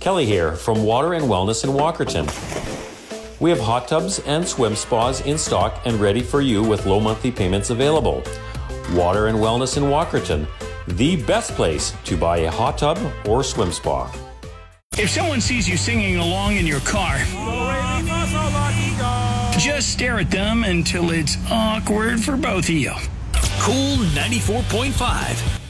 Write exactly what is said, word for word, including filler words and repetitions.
Kelly here from Water and Wellness in Walkerton. We have hot tubs and swim spas in stock and ready for you with low monthly payments available. Water and Wellness in Walkerton, the best place to buy a hot tub or swim spa. If someone sees you singing along in your car, just stare at them until it's awkward for both of you. Cool ninety-four point five.